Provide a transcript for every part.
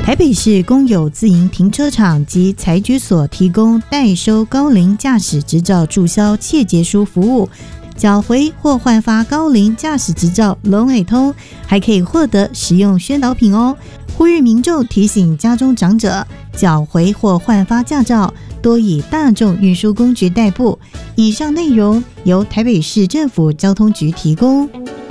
台北市公有自营停车场及财局所提供代收高龄驾驶执照注销切结书服务，缴回或换发高龄驾驶执照龙尾通，还可以获得实用宣导品哦。呼吁民众提醒家中长者，缴回或换发驾照多以大众运输工具代步。以上内容由台北市政府交通局提供。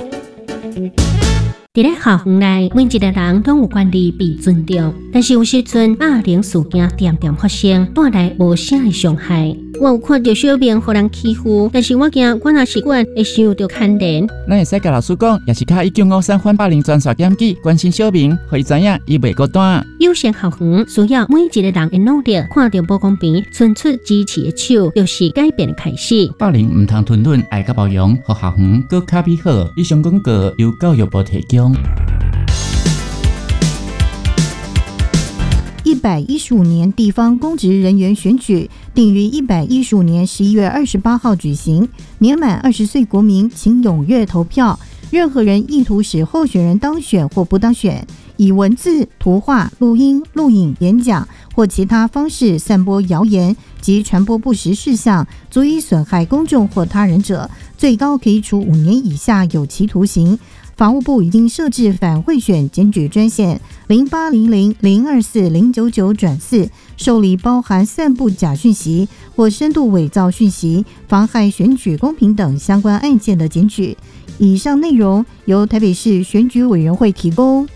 在咧校园内，每一个人都有权利被尊重，但是有时阵霸凌事件点点发生，带来无声的伤害。我有看到小明被人欺负，但是我惊我若是管会受到牵连。 咱会使甲老师讲，也是卡193反霸凌专线检举，关心小明，互伊知影伊袂孤单。 友善校园需要每一个人的努力，看到无公平，伸出支持的手，就是改变的开始。 霸凌唔通吞忍，爱甲包容，互校园更较美好。以上广告由教育部提供。 115年地方公职人员选举定于115年11月28号举行，年满20岁国民请踊跃投票。任何人意图使候选人当选或不当选，以文字、图画、录音、录影、演讲或其他方式散播谣言及传播不实事项，足以损害公众或他人者，最高可以处5年以下有期徒刑。法务部已经设置反贿选检举专线0800-024-099-4，受理包含散布假讯息或深度伪造讯息、妨害选举公平等相关案件的检举。以上内容由台北市选举委员会提供。